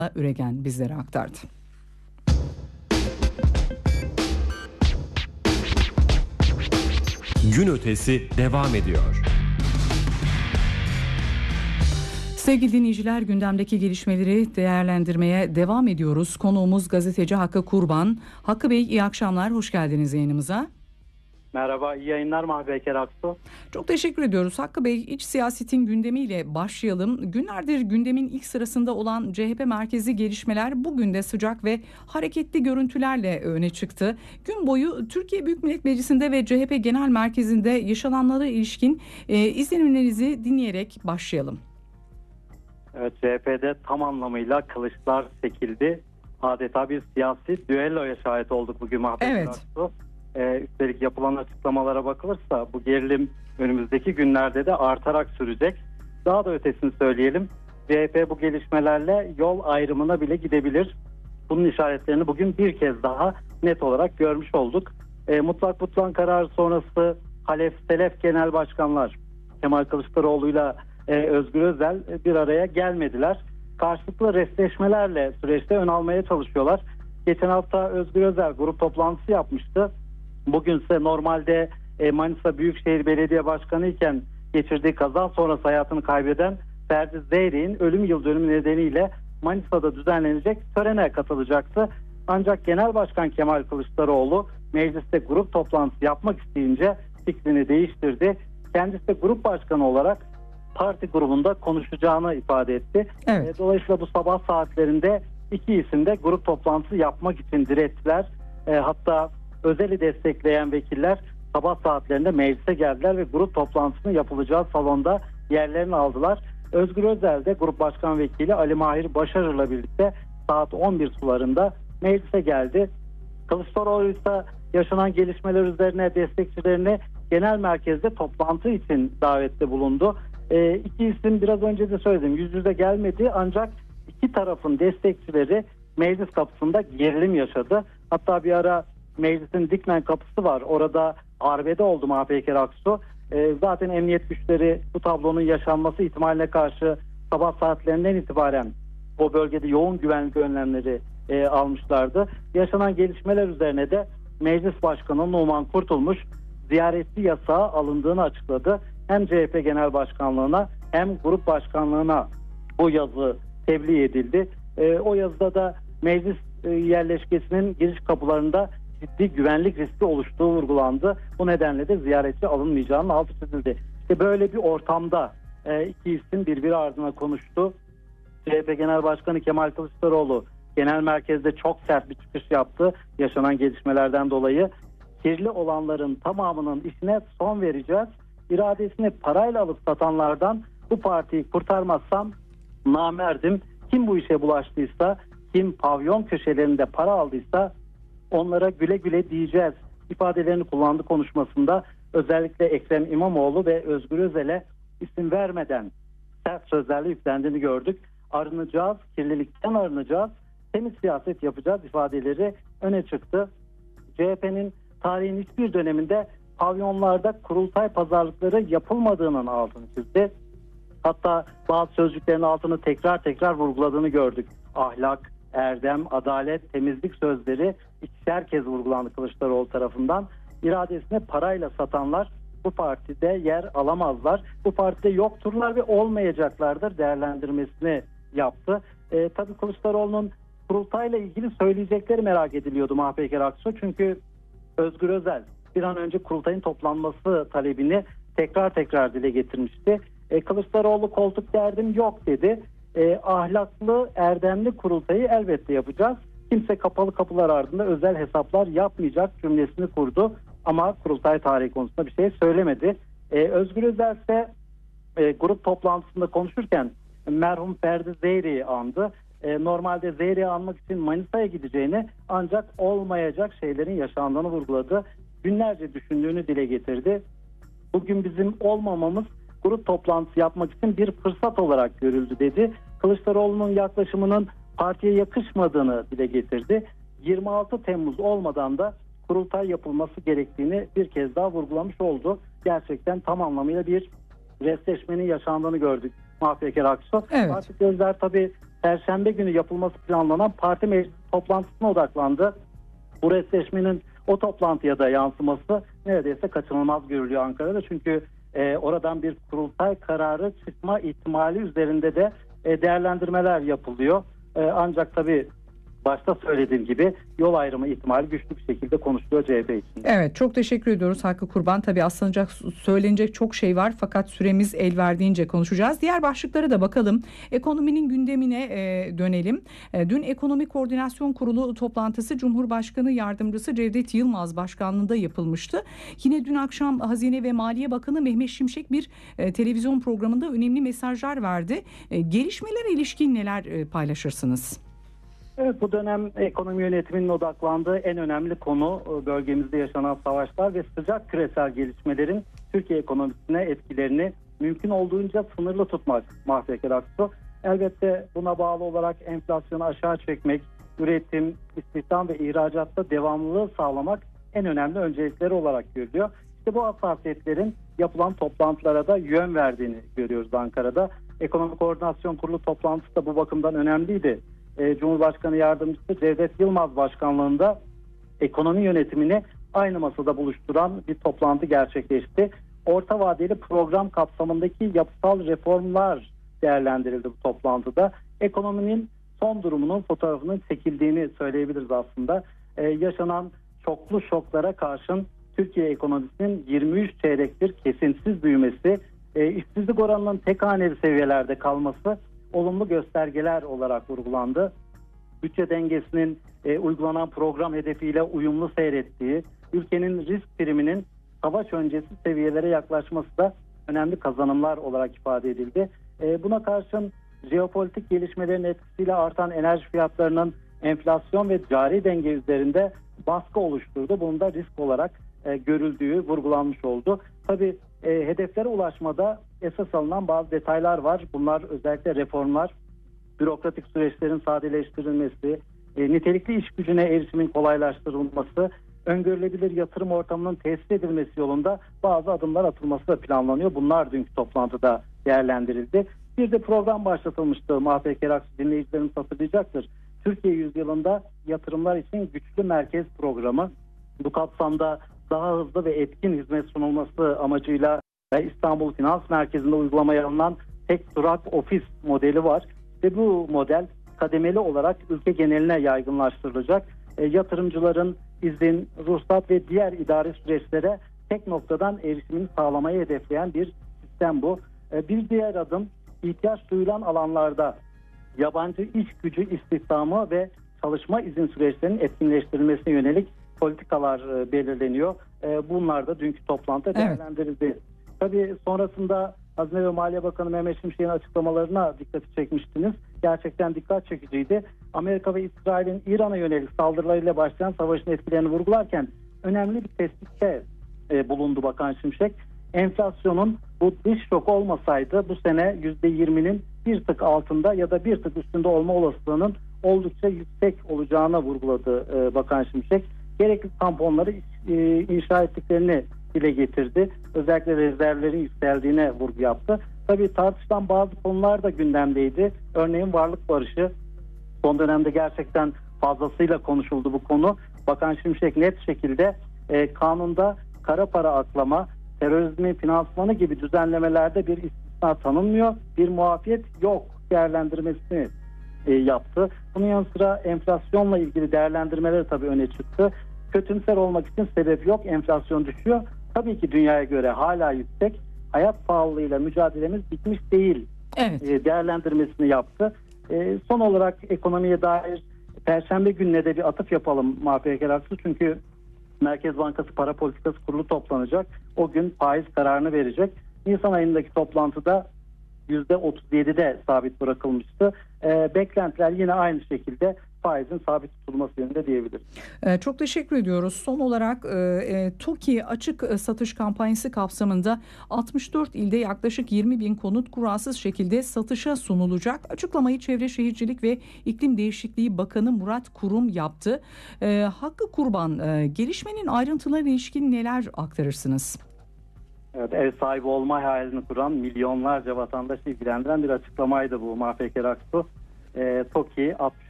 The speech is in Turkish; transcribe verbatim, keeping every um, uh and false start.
Üregen bizlere aktardı. Gün ötesi devam ediyor. Sevgili dinleyiciler, gündemdeki gelişmeleri değerlendirmeye devam ediyoruz. Konuğumuz gazeteci Hakkı Kurban. Hakkı Bey, iyi akşamlar, hoş geldiniz yayınımıza. Merhaba, iyi yayınlar Mahveker Aksu. Çok teşekkür ediyoruz. Hakkı Bey, iç siyasetin gündemiyle başlayalım. Günlerdir gündemin ilk sırasında olan C H P merkezi gelişmeler bugün de sıcak ve hareketli görüntülerle öne çıktı. Gün boyu Türkiye Büyük Millet Meclisi'nde ve C H P Genel Merkezi'nde yaşananlara ilişkin e, izlenimlerinizi dinleyerek başlayalım. Evet, C H P'de tam anlamıyla kılıçlar çekildi. Adeta bir siyasi düelloya şahit olduk bugün Mahveker Evet. Aksu. Ee, üstelik yapılan açıklamalara bakılırsa bu gerilim önümüzdeki günlerde de artarak sürecek. Daha da ötesini söyleyelim. C H P bu gelişmelerle yol ayrımına bile gidebilir. Bunun işaretlerini bugün bir kez daha net olarak görmüş olduk. E, mutlak butlan kararı sonrası Halef Selef Genel Başkanlar Kemal Kılıçdaroğlu'yla e, Özgür Özel e, bir araya gelmediler. Karşılıklı restleşmelerle süreçte ön almaya çalışıyorlar. Geçen hafta Özgür Özel grup toplantısı yapmıştı. Bugünse normalde e, Manisa Büyükşehir Belediye Başkanı iken geçirdiği kaza sonrası hayatını kaybeden Ferdi Zeyrek'in ölüm yıl dönümü nedeniyle Manisa'da düzenlenecek törene katılacaktı. Ancak Genel Başkan Kemal Kılıçdaroğlu mecliste grup toplantısı yapmak isteyince fikrini değiştirdi. Kendisi de grup başkanı olarak parti grubunda konuşacağını ifade etti. Evet. Dolayısıyla bu sabah saatlerinde iki isim de grup toplantısı yapmak için direttiler. E, hatta Özel'i destekleyen vekiller sabah saatlerinde meclise geldiler ve grup toplantısının yapılacağı salonda yerlerini aldılar. Özgür Özel de Grup Başkan Vekili Ali Mahir Başarır'la birlikte saat on bir sularında meclise geldi. Kılıçdaroğlu ise yaşanan gelişmeler üzerine destekçilerini genel merkezde toplantı için davette bulundu. E, iki isim biraz önce de söyledim, yüz yüze gelmedi ancak iki tarafın destekçileri meclis kapısında gerilim yaşadı. Hatta bir ara meclisin Dikmen kapısı var. Orada arbede oldu Mahveker Aksu. E, zaten emniyet güçleri bu tablonun yaşanması ihtimaline karşı sabah saatlerinden itibaren o bölgede yoğun güvenlik önlemleri e, almışlardı. Yaşanan gelişmeler üzerine de Meclis Başkanı Numan Kurtulmuş ziyaretçi yasağı alındığını açıkladı. Hem C H P Genel Başkanlığı'na hem Grup Başkanlığı'na bu yazı tebliğ edildi. E, o yazıda da meclis e, yerleşkesinin giriş kapılarında ciddi güvenlik riski oluştuğu vurgulandı. Bu nedenle de ziyaretçi alınmayacağının altı çizildi. İşte böyle bir ortamda e, iki isim birbiri ardına konuştu. C H P Genel Başkanı Kemal Kılıçdaroğlu genel merkezde çok sert bir çıkış yaptı. Yaşanan gelişmelerden dolayı kirli olanların tamamının işine son vereceğiz. İradesini parayla alıp satanlardan bu partiyi kurtarmazsam namerdim. Kim bu işe bulaştıysa, kim pavyon köşelerinde para aldıysa onlara güle güle diyeceğiz ifadelerini kullandı konuşmasında. Özellikle Ekrem İmamoğlu ve Özgür Özel'e isim vermeden sert sözlerle yüklendiğini gördük. Arınacağız, kirlilikten arınacağız, temiz siyaset yapacağız ifadeleri öne çıktı. C H P'nin tarihin hiçbir döneminde pavyonlarda kurultay pazarlıkları yapılmadığının altını çizdi. Hatta bazı sözcüklerin altını tekrar tekrar vurguladığını gördük. Ahlak, erdem, adalet, temizlik sözleri ikişer kez vurgulandı Kılıçdaroğlu tarafından. İradesini parayla satanlar bu partide yer alamazlar. Bu partide yokturlar ve olmayacaklardır değerlendirmesini yaptı. E, tabii Kılıçdaroğlu'nun kurultayla ilgili söyleyecekleri merak ediliyordu Mahveker Aksu. Çünkü Özgür Özel bir an önce kurultayın toplanması talebini tekrar tekrar dile getirmişti. E, Kılıçdaroğlu koltuk derdim yok dedi. E, ahlaklı, erdemli kurultayı elbette yapacağız. Kimse kapalı kapılar ardında özel hesaplar yapmayacak cümlesini kurdu. Ama kurultay tarihi konusunda bir şey söylemedi. E, Özgür Özel ise e, grup toplantısında konuşurken merhum Ferdi Zeyrek'i andı. E, normalde Zeyrek'i anmak için Manisa'ya gideceğini ancak olmayacak şeylerin yaşandığını vurguladı. Günlerce düşündüğünü dile getirdi. Bugün bizim olmamamız grup toplantısı yapmak için bir fırsat olarak görüldü dedi. Kılıçdaroğlu'nun yaklaşımının partiye yakışmadığını dile getirdi. yirmi altı Temmuz olmadan da kurultay yapılması gerektiğini bir kez daha vurgulamış oldu. Gerçekten tam anlamıyla bir restleşmenin yaşandığını gördük Mahveker Aksu. Evet. Artık gözler tabii Perşembe günü yapılması planlanan parti meclisi toplantısına odaklandı. Bu resleşmenin o toplantıya da yansıması neredeyse kaçınılmaz görülüyor Ankara'da. Çünkü e, oradan bir kurultay kararı çıkma ihtimali üzerinde de e, değerlendirmeler yapılıyor. E, ancak tabii başta söylediğim gibi yol ayrımı ihtimali güçlü bir şekilde konuşuluyor C H P için. Evet, çok teşekkür ediyoruz Hakkı Kurban. Tabii aslında söylenecek çok şey var fakat süremiz el verdiğince konuşacağız. Diğer başlıklara da bakalım. Ekonominin gündemine e, dönelim. E, dün Ekonomi Koordinasyon Kurulu toplantısı Cumhurbaşkanı Yardımcısı Cevdet Yılmaz başkanlığında yapılmıştı. Yine dün akşam Hazine ve Maliye Bakanı Mehmet Şimşek bir e, televizyon programında önemli mesajlar verdi. E, gelişmelere ilişkin neler e, paylaşırsınız? Evet, bu dönem ekonomi yönetiminin odaklandığı en önemli konu bölgemizde yaşanan savaşlar ve sıcak küresel gelişmelerin Türkiye ekonomisine etkilerini mümkün olduğunca sınırlı tutmak Mahfeker Aksu. Elbette buna bağlı olarak enflasyonu aşağı çekmek, üretim, istihdam ve ihracatta devamlılığı sağlamak en önemli öncelikleri olarak görülüyor. İşte bu hassasiyetlerin yapılan toplantılara da yön verdiğini görüyoruz Ankara'da. Ekonomi Koordinasyon Kurulu toplantısı da bu bakımdan önemliydi. Cumhurbaşkanı Yardımcısı Cevdet Yılmaz başkanlığında ekonomi yönetimini aynı masada buluşturan bir toplantı gerçekleşti. Orta vadeli program kapsamındaki yapısal reformlar değerlendirildi bu toplantıda. Ekonominin son durumunun fotoğrafının çekildiğini söyleyebiliriz aslında. Ee, yaşanan çoklu şoklara karşın Türkiye ekonomisinin yirmi üç çeyrektir kesintisiz büyümesi, e, işsizlik oranının tek haneli seviyelerde kalması olumlu göstergeler olarak vurgulandı. Bütçe dengesinin e, uygulanan program hedefiyle uyumlu seyrettiği, ülkenin risk priminin savaş öncesi seviyelere yaklaşması da önemli kazanımlar olarak ifade edildi. E, buna karşın jeopolitik gelişmelerin etkisiyle artan enerji fiyatlarının enflasyon ve cari denge üzerinde baskı oluşturdu. Bunun da risk olarak e, görüldüğü vurgulanmış oldu. Tabii e, hedeflere ulaşmada esas alınan bazı detaylar var. Bunlar özellikle reformlar, bürokratik süreçlerin sadeleştirilmesi, e, nitelikli iş gücüne erişimin kolaylaştırılması, öngörülebilir yatırım ortamının tesis edilmesi yolunda bazı adımlar atılması da planlanıyor. Bunlar dünkü toplantıda değerlendirildi. Bir de program başlatılmıştı. Mahfeker Aksu dinleyicilerimiz hatırlayacaktır. Türkiye yüzyılında yatırımlar için güçlü merkez programı. Bu kapsamda daha hızlı ve etkin hizmet sunulması amacıyla İstanbul Finans Merkezi'nde uygulamaya alınan tek durak ofis modeli var. Ve bu model kademeli olarak ülke geneline yaygınlaştırılacak. E, yatırımcıların izin, ruhsat ve diğer idari süreçlere tek noktadan erişimini sağlamayı hedefleyen bir sistem bu. E, bir diğer adım, ihtiyaç duyulan alanlarda yabancı iş gücü istihdamı ve çalışma izin süreçlerinin etkinleştirilmesine yönelik politikalar e, belirleniyor. E, bunlar da dünkü toplantıda değerlendirildi. Evet. Tabii sonrasında Hazine ve Maliye Bakanı Mehmet Şimşek'in açıklamalarına dikkati çekmiştiniz. Gerçekten dikkat çekiciydi. Amerika ve İsrail'in İran'a yönelik saldırılarıyla başlayan savaşın etkilerini vurgularken önemli bir tespitte e, bulundu Bakan Şimşek. Enflasyonun bu dış şok olmasaydı bu sene yüzde yirminin bir tık altında ya da bir tık üstünde olma olasılığının oldukça yüksek olacağına vurguladı e, Bakan Şimşek. Gerekli tamponları e, inşa ettiklerini dile getirdi. Özellikle rezervlerin yükseldiğine vurgu yaptı. Tabii tartışılan bazı konular da gündemdeydi. Örneğin varlık barışı. Son dönemde gerçekten fazlasıyla konuşuldu bu konu. Bakan Şimşek net şekilde e, kanunda kara para aklama, terörizmin finansmanı gibi düzenlemelerde bir istisna tanınmıyor. Bir muafiyet yok değerlendirmesini e, yaptı. Bunun yanı sıra enflasyonla ilgili değerlendirmeleri tabii öne çıktı. Kötümser olmak için sebep yok. Enflasyon düşüyor. Tabii ki dünyaya göre hala yüksek. Hayat pahalılığıyla mücadelemiz bitmiş değil. Evet. E, değerlendirmesini yaptı. E, son olarak ekonomiye dair Perşembe gününe de bir atıf yapalım Mahfeker Aksu. Çünkü Merkez Bankası Para Politikası Kurulu toplanacak. O gün faiz kararını verecek. Nisan ayındaki toplantıda yüzde otuz yedide sabit bırakılmıştı. E, beklentiler yine aynı şekilde faizin sabit tutulması yönünde diyebiliriz. Ee, çok teşekkür ediyoruz. Son olarak e, TOKİ açık satış kampanyası kapsamında altmış dört ilde yaklaşık yirmi bin konut kuralsız şekilde satışa sunulacak. Açıklamayı Çevre Şehircilik ve İklim Değişikliği Bakanı Murat Kurum yaptı. E, Hakkı Kurban, e, gelişmenin ayrıntılarına ilişkin neler aktarırsınız? Evet, ev sahibi olma hayalini kuran milyonlarca vatandaşı ilgilendiren bir açıklamaydı bu Mahfeker Aksu. e, TOKİ,